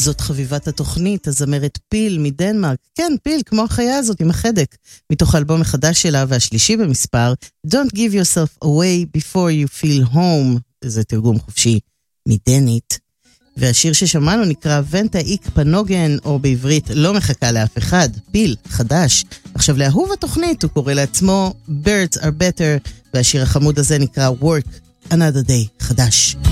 זאת חביבת התוכנית, הזמרת פיל מדנמרק. כן, פיל, כמו החיה הזאת עם החדק. מתוך האלבום החדש שלה והשלישי במספר, Don't give yourself away before you feel home. זה תרגום חופשי מדנית. והשיר ששמענו נקרא ונטה איק פנוגן, או בעברית לא מחכה לאף אחד, פיל, חדש. עכשיו לאהוב התוכנית הוא קורא לעצמו Birds are better, והשיר החמוד הזה נקרא Work Another Day, חדש.